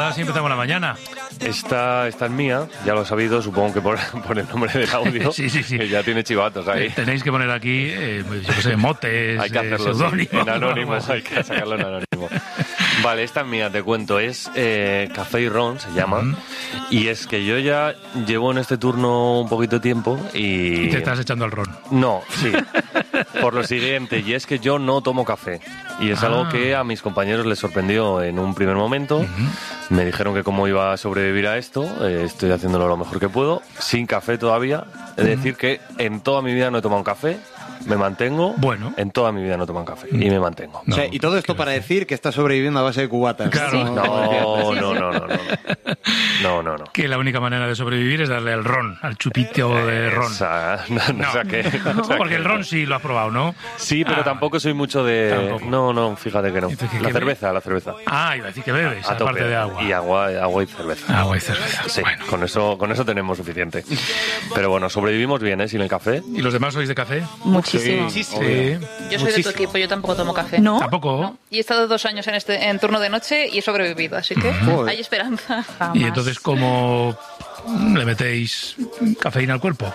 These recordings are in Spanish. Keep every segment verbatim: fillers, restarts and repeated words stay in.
saludas y empezamos la mañana. Esta, esta es mía, ya lo he sabido, supongo que por, por el nombre del audio. Sí, sí, sí. Que ya tiene chivatos ahí. Eh, tenéis que poner aquí, eh, yo qué sé, motes, hay que hacerlo, eh, seudónimos, sí, en anónimo, hay que sacarlo en anónimo. Vale, esta es mía, te cuento, es eh, Café y Ron, se llama, uh-huh. Y es que yo ya llevo en este turno un poquito de tiempo y... Y te estás echando al ron. No, sí, por lo siguiente, y es que yo no tomo café, y es ah. algo que a mis compañeros les sorprendió en un primer momento, uh-huh. Me dijeron que cómo iba a sobrevivir a esto, eh, estoy haciéndolo lo mejor que puedo, sin café todavía, es uh-huh. decir que en toda mi vida no he tomado un café. Me mantengo. Bueno. En toda mi vida no toman café. Y me mantengo. No, o sea, y todo esto para decir, decir que está sobreviviendo a base de cubatas. Claro. ¿Sí? No, no, no, no, no. No, no, no. Que la única manera de sobrevivir es darle al ron, al chupito de ron. Esa, no, no, no. O sea que, no, o sea porque que, el ron sí lo has probado, ¿no? Sí, pero ah, tampoco soy mucho de... Tampoco. No, no, fíjate que no. Que la cerveza, la cerveza. Ah, iba a decir que bebes, a aparte tope. de agua. Y agua, agua y cerveza. Agua y cerveza. Sí, bueno. con eso, con eso tenemos suficiente. Pero bueno, sobrevivimos bien, ¿eh? Sin el café. ¿Y los demás sois de café? Muchísimo. Sí, sí. Sí. Yo soy Muchísimo. de tu equipo, yo tampoco tomo café. ¿No? ¿Tampoco? No. Y he estado dos años en este en turno de noche y he sobrevivido, así que uh-huh. hay esperanza. Jamás. ¿Y entonces cómo le metéis cafeína al cuerpo?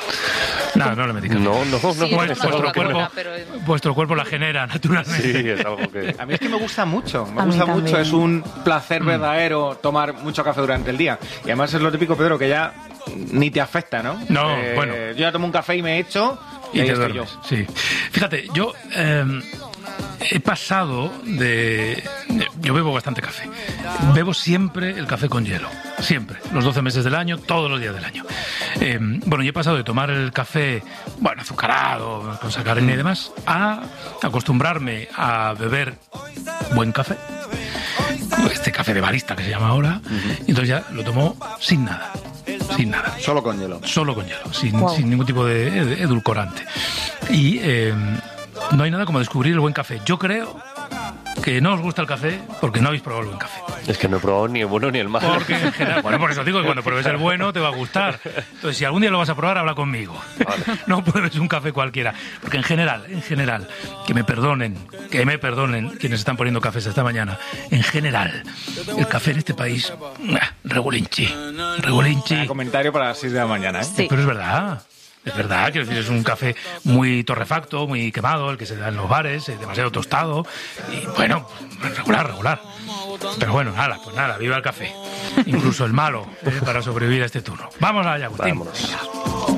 No, no le metí cafeína. No, no, no. Sí, pues, vuestro, cuerpo, pero... vuestro cuerpo la genera, naturalmente. Sí, es algo que... A mí es que me gusta mucho, me A gusta mucho. también. Es un placer verdadero tomar mucho café durante el día. Y además es lo típico, Pedro, que ya ni te afecta, ¿no? No, eh, bueno. Yo ya tomo un café y me echo y, y ahí te estoy duermes. yo. Sí. Fíjate, yo... Eh, he pasado de... Yo bebo bastante café. Bebo siempre el café con hielo. Siempre. Los doce meses del año, todos los días del año. Eh, bueno, yo he pasado de tomar el café, bueno, azucarado, con sacarina y demás, a acostumbrarme a beber buen café. Este café de barista que se llama ahora. Y entonces ya lo tomo sin nada. Sin nada. Solo con hielo. Solo con hielo. Sin, wow. sin ningún tipo de edulcorante. Y... Eh, no hay nada como descubrir el buen café. Yo creo que no os gusta el café porque no habéis probado el buen café. Es que no he probado ni el bueno ni el malo. Porque en general, bueno, por eso digo que cuando pruebes el bueno te va a gustar. Entonces, si algún día lo vas a probar, habla conmigo. Vale. No pruebes un café cualquiera. Porque en general, en general, que me perdonen, que me perdonen quienes están poniendo cafés esta mañana, en general, el café en este país, regulinchi, regulinchi. Un comentario para las seis de la mañana, ¿eh? Sí. Pero es verdad. Es verdad, quiero decir, es un café muy torrefacto, muy quemado, el que se da en los bares, demasiado tostado, y bueno, regular, regular. Pero bueno, nada, pues nada, viva el café. Incluso el malo, eh, para sobrevivir a este turno. Vamos allá, Agustín. Vámonos.